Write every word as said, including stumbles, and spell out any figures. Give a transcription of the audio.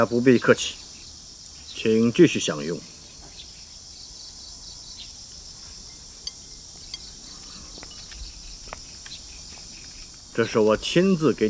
不必客气，请继续享用。这是我亲自给